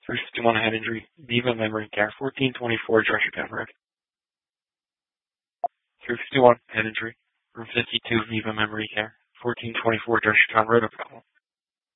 351 head injury, Viva Memory Care, 1424 Dreshertown Road. 351 head injury, room 52 Viva Memory Care, 1424 Dreshertown Road, Oklahoma.